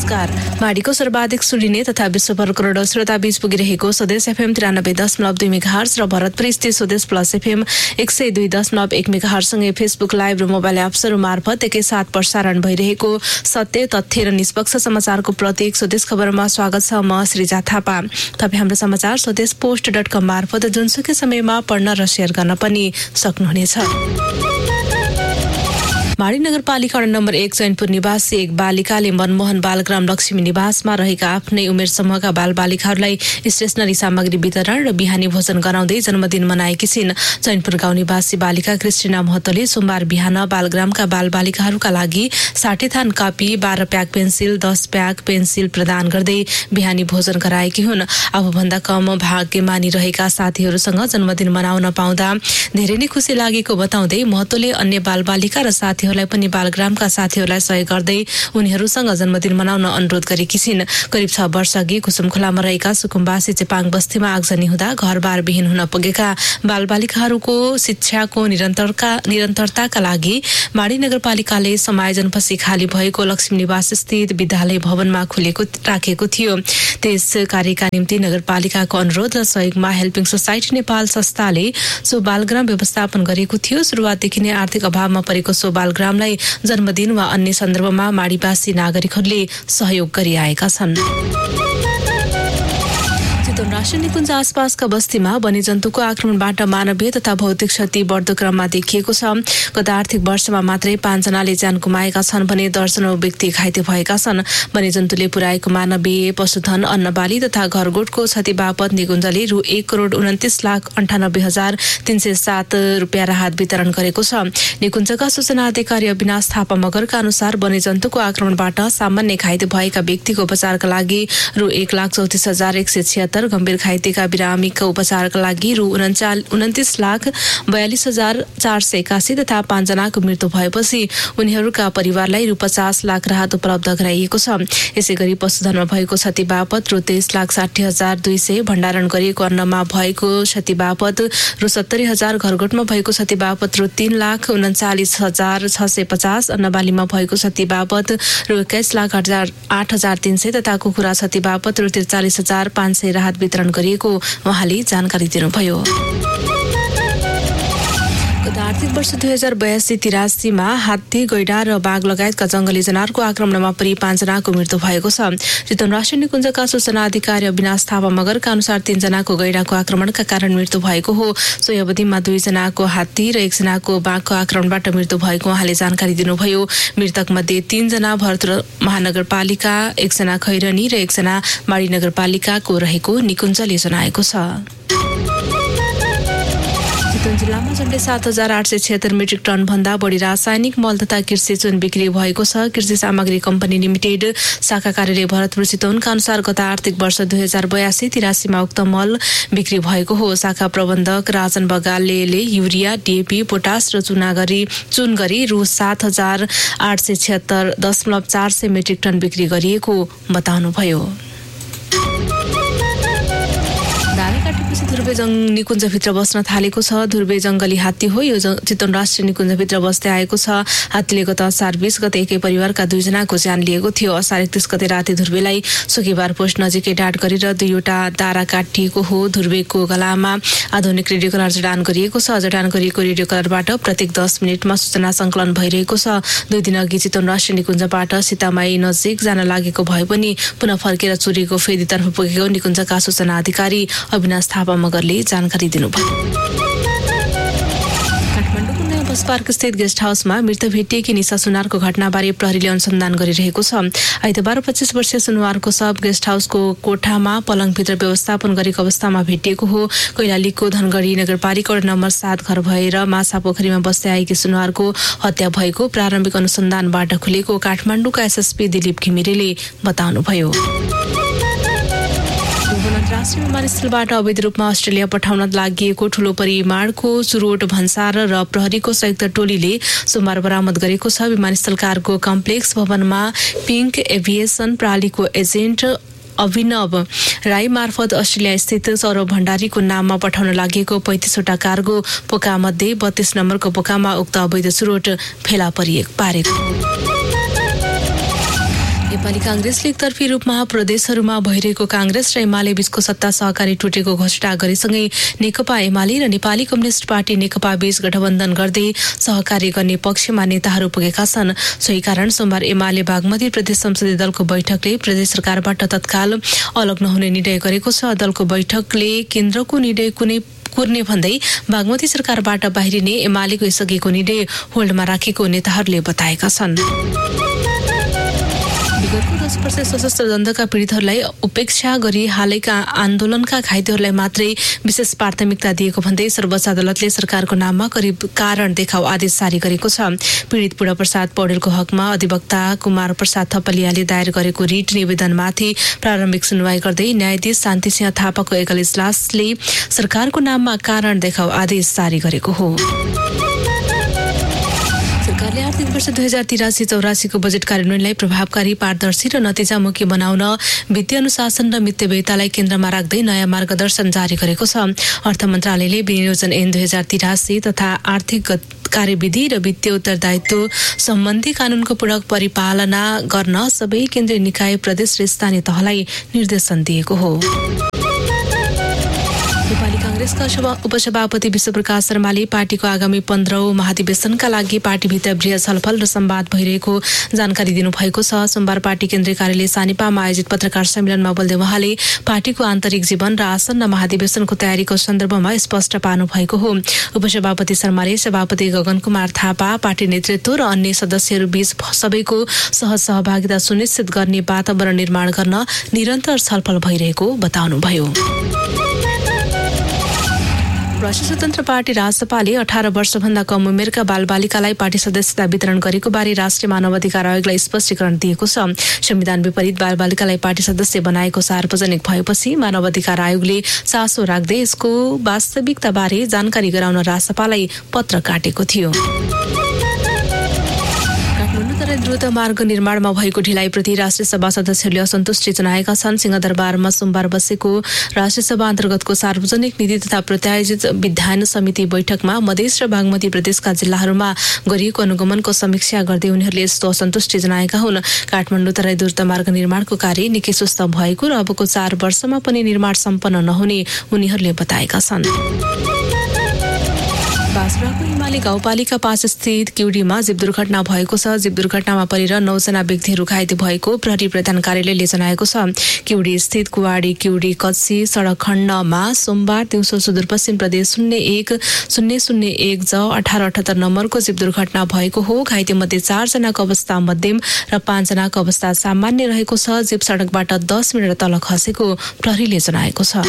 नमस्कार। माडीको सर्वाधिक सुनिने तथा विश्वभर करोडौं श्रोता बीच पुगिरहेको स्वदेश एफएम 93.2 मेगाहर्ज र भरतपुर स्थित स्वदेश प्लस एफएम 102.1 मेगाहर्जसँगै फेसबुक लाइभ र मोबाइल एप्सहरू मार्फत एकैसाथ प्रसारण भइरहेको सत्य, तथ्य र निष्पक्ष समाचारको प्रतीक स्वदेश खबरमा स्वागत छ। म श्रीजा थापा। तपाईँ हाम्रो समाचार स्वदेशपोस्ट.com मार्फत जुनसुकै समयमा पढ्न र शेयर गर्न पनि सक्नुहुनेछ। माडी नगरपालिका नम्बर 1 चैनपुर निवासी एक बालिकाले मनमोहन बालग्राम लक्ष्मी निवासमा रहेका आफ्नै उमेर समूहका बालबालिकाहरूलाई स्टेशनरी सामग्री वितरण र बिहानी भोजन गराउँदै जन्मदिन मनाएकी छिन्। चैनपुर गाउँ निवासी बालिका क्रिस्टिना महतोले सोमबार बिहान बालग्रामका बालबालिकाहरूका लागि 60 थान कापी, 12 प्याक पेन्सिल, 10 प्याक पेन्सिल प्रदान गर्दै बिहानी भोजन गराएकी हुन्। आफूभन्दा कम भाग्यमानी रहेका साथीहरूसँग जन्मदिन मनाउन पाउँदा धेरै नै खुसी लागेको बताउँदै महतोले अन्य बालबालिका र साथीहरूलाई पनि बालग्रामका साथीहरूलाई सहयोग गर्दै उनीहरूसँग जन्मदिन मनाउन अनुरोध गरेकी छिन्। करिब 6 वर्ष अघि कुसुमखोलामा रहेका सुकुम्बासी चेपाङ बस्तीमा आगजनी हुँदा घरबार विहीन हुन पुगेका बालबालिकाहरूको शिक्षाको निरन्तरताका लागि माडी नगरपालिकाले समायोजनपछि खाली भएको लक्ष्मी निवास स्थित विद्यालय भवनमा राखेको थियो। त्यस कार्यका निम्ति नगरपालिकाको अनुरोध र सहयोगमा हेल्पिङ सोसाइटी नेपाल संस्थाले सो बालग्राम व्यवस्थापन गरेको थियो। सुरुवातदेखि नै आर्थिक अभावमा परेको सो बालग्रामलाई जन्मदिन वा अन्य सन्दर्भमा माडीवासी नागरिकहरूले सहयोग गरिआएका छन्। चितवन राष्ट्रिय निकुञ्ज आसपासका बस्तीमा वन्यजन्तुको आक्रमणबाट मानवीय तथा भौतिक क्षति बढ्दो क्रममा देखिएको छ। गत आर्थिक वर्षमा मात्रै 5 जनाले ज्यान गुमाएका छन् भने दर्जनौं व्यक्ति घाइते भएका छन्। वन्यजन्तुले पुर्याएको मानवीय, पशुधन, अन्नबाली तथा घरगोठको क्षति बापत निकुञ्जले रु 1,29,98,307 रुपियाँ राहत वितरण गरेको छ। निकुञ्जका सूचना अधिकारी अविनाश थापा मगरका अनुसार वन्यजन्तुको आक्रमणबाट सामान्य घाइते भएका व्यक्तिको उपचारका लागि रु 1,34,176, गम्भीर घाइतेका बिरामीका उपचारका लागि रु 29,42,481 तथा 5 जनाको मृत्यु भएपछि उनीहरूका परिवारलाई रु 50 लाख राहत उपलब्ध गराइएको छ। यसैगरी पशुधनमा भएको क्षति बापत रु 23,60,200, भण्डारण गरिएको अन्नमा भएको क्षति बापत रु 70,000, घरगोठमा भएको क्षति बापत रु 3,39,650, अन्नबालीमा भएको क्षति बापत रु 21,08,300 तथा कुखुरा क्षति बापत रु 43,500 राहत वितरण गरिएको उहाँले जानकारी दिनुभयो। गत आर्थिक वर्ष 2082-83 मा हात्ती, गैंडा र बाघ लगायतका जंगली जनावरको आक्रमणमा परि 5 जनाको मृत्यु भएको छ। चितवन राष्ट्रिय निकुञ्जका सूचना अधिकारी अविनाश थापा मगरका अनुसार 3 जनाको गैंडाको आक्रमणका कारण मृत्यु भएको हो। सोही अवधिमा 2 जनाको हात्ती र 1 जनाको बाघको आक्रमणबाट मृत्यु भएको उहाँले जानकारी दिनुभयो। मृतक मध्ये 3 जना भरतपुर महानगरपालिका, 1 जना खैरनी र 1 जना माडी नगरपालिकाको रहेको निकुञ्जले जनाएको छ। चितवन जिल्लामा झण्डै 7,876 मेट्रिक टन भन्दा बढी रासायनिक मल तथा कृषि चुन बिक्री भएको छ। कृषि सामग्री कम्पनी लिमिटेड शाखा कार्यालय भरतपुर चितवनका अनुसार गत आर्थिक वर्ष 2082-83 मा उक्त मल बिक्री भएको हो। शाखा प्रबन्धक राजन बगालेले युरिया, डीएपी, पोटास र चुन गरी रु 7,876.400 मेट्रिक टन बिक्री गरिएको बताउनुभयो। ध्रुवे निकुञ्जभित्र बस्न थालेको छ। ध्रुवे जंगली हात्ती हो। यो चितवन राष्ट्रिय निकुञ्जभित्र बस्दै आएको छ। हात्तीले गत असार 20 गते एकै परिवारका 2 जनाको ज्यान लिएको थियो। असार 31 गते राति ध्रुवेलाई सुकेबार पोस्ट नजिकै डाँट गरेर 2वटा दारा काटिएको हो। ध्रुवेको गलामा आधुनिक रेडियो कलर जडान गरिएको छ। जडान गरिएको रेडियो कलरबाट प्रत्येक 10 मिनेटमा सूचना संकलन भइरहेको छ। 2 दिन अघि चितवन राष्ट्रिय निकुञ्जबाट सीतामाई नजिक जान लागेको भए पनि पुनः फर्केर चुरीको फेदीतर्फ पुगेको निकुञ्जका सूचना अधिकारी अविनाश थापा मगरले जानकारी दिनुभयो। काठमाडौँको नयाँ बस पार्क स्थित गेस्ट हाउसमा मृत भेटिएकी निशा सुनारको घटनाबारे प्रहरीले अनुसन्धान गरिरहेको छ। आइतबार 25 वर्षीय सुनुवारको शव गेस्ट हाउसको कोठामा पलङभित्र व्यवस्थापन गरेको अवस्थामा भेटिएको हो। कैलालीको धनगढी नगरपालिका नम्बर 7 घर भएर माछा पोखरीमा बस्दै आएकी सुनुवारको हत्या भएको प्रारम्भिक अनुसन्धानबाट खुलेको काठमाडौँका एसएसपी दिलीप घिमिरेले बताउनुभयो। अन्तर्राष्ट्रिय विमानस्थलबाट अवैध रूपमा अस्ट्रेलिया पठाउन लागि ठूलो परिमाणको चुरोट, भन्सार र प्रहरीको संयुक्त टोलीले सोमबार बरामद गरेको छ। विमानस्थल कार्गो कम्प्लेक्स भवनमा पिङ्क एभिएसन प्रणालीको एजेन्ट अभिनव राई मार्फत अस्ट्रेलिया स्थित सौरभ भण्डारीको नाममा पठाउन लागेको 35वटा कार्गो पोकामध्ये 32 नम्बरको पोकामा उक्त अवैध चुरोट फेला पारेको। नेपाली कांग्रेसले एकतर्फी रूपमा प्रदेशहरूमा भइरहेको कांग्रेस र एमाले बीचको सत्ता सहकारी टुटेको घोषणा गरेसँगै नेकपा एमाले र नेपाली कम्युनिस्ट पार्टी नेकपा बीच गठबन्धन गर्दै सहकार्य गर्ने पक्षमा नेताहरू पुगेका छन्। सोही कारण सोमबार एमाले बागमती प्रदेश संसदीय दलको बैठकले प्रदेश सरकारबाट तत्काल अलग नहुने निर्णय गरेको छ। दलको बैठकले केन्द्रको निर्णय कुर्ने भन्दै बागमती सरकारबाट बाहिरिने एमालेको यसअघिको निर्णय होल्डमा राखेको नेताहरूले बताएका छन्। विगतको 10 वर्ष सशस्त्र द्वन्द्वका पीडितहरूलाई उपेक्षा गरी हालैका आन्दोलनका घाइतेहरूलाई मात्रै विशेष प्राथमिकता दिएको भन्दै सर्वोच्च अदालतले सरकारको नाममा करिब कारण देखाउ आदेश जारी गरेको छ। पीडित पूर्ण प्रसाद पौडेलको हकमा अधिवक्ता कुमार प्रसाद थपलियाले दायर गरेको रिट निवेदनमाथि प्रारम्भिक सुनवाई गर्दै न्यायाधीश शान्तिसिंह थापाको एकल इजलासले सरकारको नाममा कारण देखाउ आदेश जारी गरेको हो। सरकारले आर्थिक वर्ष 2083-84 को बजेट कार्यान्वयनलाई प्रभावकारी, पारदर्शी र नतिजामुखी बनाउन वित्तीय अनुशासन र मितव्ययितालाई केन्द्रमा राख्दै नयाँ मार्गदर्शन जारी गरेको छ। अर्थ मन्त्रालयले विनियोजन ऐन 2083 तथा आर्थिक कार्यविधि र वित्तीय उत्तरदायित्व सम्बन्धी कानूनको पूरक परिपालना गर्न सबै केन्द्रीय निकाय, प्रदेश र स्थानीय तहलाई निर्देशन दिएको हो। नेपाली कांग्रेसका उपसभापति विश्वप्रकाश शर्माले पार्टीको आगामी 15औं महाधिवेशनका लागि पार्टीभित्र बृहत छलफल र संवाद भइरहेको जानकारी दिनुभएको छ। सोमबार पार्टी केन्द्रीय कार्यालय सानिपामा आयोजित पत्रकार सम्मेलनमा बोल्दै उहाँले पार्टीको आन्तरिक जीवन र आसन्न महाधिवेशनको तयारीको सन्दर्भमा स्पष्ट पार्नु भएको हो। उपसभापति शर्माले सभापति गगन कुमार थापा, पार्टी नेतृत्व र अन्य सदस्यहरू बीच सबैको सहज सहभागिता सुनिश्चित गर्ने वातावरण निर्माण गर्न निरन्तर छलफल भइरहेको बताउनुभयो। राष्ट्रिय स्वतन्त्र पार्टी रासपाले 18 वर्षभन्दा कम उमेरका बालबालिकालाई पार्टी सदस्यता वितरण गरेको बारे राष्ट्रिय मानव अधिकार आयोगलाई स्पष्टीकरण दिएको छ। संविधान विपरीत बालबालिकालाई पार्टी सदस्य बनाएको सार्वजनिक भएपछि मानव अधिकार आयोगले चासो राख्दै यसको वास्तविकताबारे जानकारी गराउन रासपालाई पत्र काटेको थियो। द्रुत मार्ग निर्माणमा भएको ढिलाइप्रति राष्ट्रिय सभा सदस्यहरूले असन्तुष्टि जनाएका छन्। सिंहदरबारमा सोमबार बसेको राष्ट्रिय सभा अन्तर्गतको सार्वजनिक नीति तथा प्रायोजित विधान समिति बैठकमा मधेस र बागमती प्रदेशका जिल्लाहरूमा गरिएको अनुगमनको समीक्षा गर्दै उनीहरूले यस्तो असन्तुष्टि जनाएका हुन्। काठमाडौँ तराई द्रुत मार्ग निर्माणको कार्य निकै सुस्त भएको र अबको 4 वर्षमा पनि निर्माण सम्पन्न नहुने उनीहरूले बताएका छन्। बाँसुराको हिमाली गाउँपालिका 5 स्थित किउडीमा जीव दुर्घटना भएको छ। जीव दुर्घटनामा परेर 9 जना व्यक्तिहरू घाइते भएको प्रहरी प्रधान कार्यालयले जनाएको छ। किउडी स्थित कुवाडी किउडी कच्ची सडक खण्डमा सोमबार दिउँसो सुदूरपश्चिम प्रदेश 01001 ज 1878 नम्बरको जीव दुर्घटना भएको हो। घाइते मध्ये 4 जनाको अवस्था मध्यम र 5 जनाको अवस्था सामान्य रहेको छ। जीव सडकबाट 10 मिटर तल खसेको प्रहरीले जनाएको छ।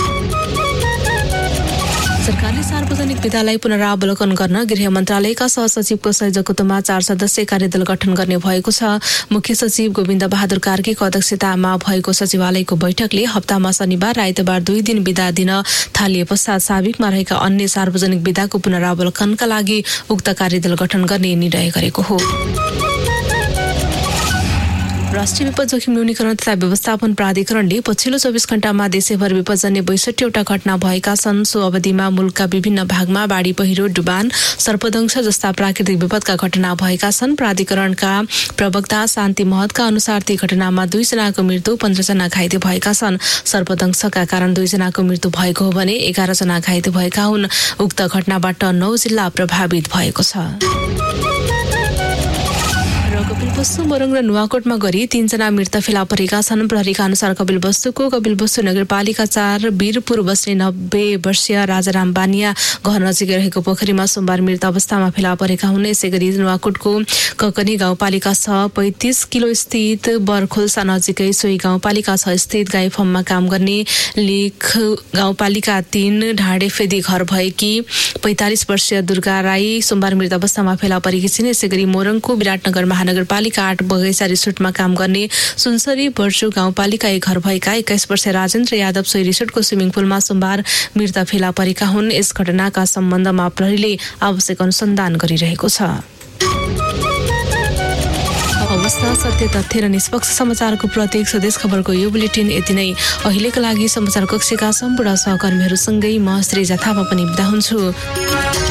सरकारले सार्वजनिक विधालाई पुनरावलोकन गर्न गृह मन्त्रालयका सहसचिवको संयोजकत्वमा 4 सदस्यीय कार्यदल गठन गर्ने भएको छ। मुख्य सचिव गोविन्द बहादुर कार्कीको अध्यक्षतामा भएको सचिवालयको बैठकले हप्तामा शनिबार र आइतबार 2 दिन बिदा दिन थालिए पश्चात साबिकमा रहेका अन्य सार्वजनिक विधाको पुनरावलोकनका लागि उक्त कार्यदल गठन गर्ने निर्णय गरेको हो। राष्ट्रिय विपद जोखिम न्यूनीकरण तथा व्यवस्थापन प्राधिकरणले पछिल्लो 24 घण्टामा देशैभर विपदजन्य 62 वटा घटना भएका छन्। सो अवधिमा मुलुकका विभिन्न भागमा बाढी, पहिरो, डुबान, सर्पदंश जस्ता प्राकृतिक विपदका घटना भएका छन्। प्राधिकरणका प्रवक्ता शान्ति महतका अनुसार ती घटनामा 2 जनाको मृत्यु, 15 जना घाइते भएका छन्। सर्पदंशका कारण 2 जनाको मृत्यु भएको हो भने 11 जना घाइते भएका हुन्। उक्त घटनाबाट 9 जिल्ला प्रभावित भएको छ। कपिलवस्तु, मोरङ र नुवाकोटमा गरी 3 जना मृत फेला परेका छन्। प्रहरीका अनुसार कपिलवस्तु नगरपालिका 4 वीरपुर बस्ने 90 वर्षीय राजाराम बानिया घर नजिकै रहेको पोखरीमा सोमबार मृत अवस्थामा फेला परेका हुन्। यसै गरी नुवाकोटको ककनी गाउँपालिका 6 35 किलो स्थित बरखोल्सा नजिकै सोही गाउँपालिका 6 स्थित गाई फर्ममा काम गर्ने लेख गाउँपालिका 3 ढाडेफेदी घर भएकी 45 वर्षीय दुर्गा राई सोमबार मृत अवस्थामा फेला परेकी छिन्। यसै गरी मोरङको विराटनगर महानगरपालिका 8 बगैँचा रिसोर्टमा काम गर्ने सुनसरी बर्जु गाउँपालिका 1 घर भएका 21 वर्षीय राजेन्द्र यादव सोही रिसोर्टको स्विमिङ पुलमा सोमबार मृत फेला परेका हुन्। यस घटनाका सम्बन्धमा प्रहरीले आवश्यक अनुसन्धान गरिरहेको छ। अवस्था, सत्य, तथ्य र निष्पक्ष समाचारको प्रत्येक स्वदेश खबरको यो बुलेटिन यति नै। अहिलेका लागि समाचार कक्षका सम्पूर्ण सहकर्मीहरूसँगै म श्री थापा पनि बिदा हुन्छु।